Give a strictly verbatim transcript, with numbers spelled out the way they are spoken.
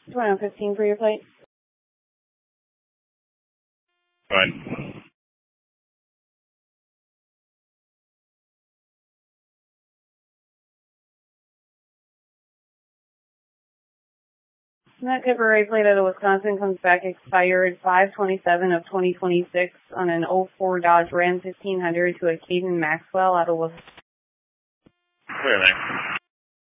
twenty-one fifteen for your flight. Go ahead. That Tipperary flight out of Wisconsin comes back expired five twenty-seven of twenty twenty-six on an oh four Dodge Ram fifteen hundred to a Caden Maxwell out of Wisconsin. Clear, man.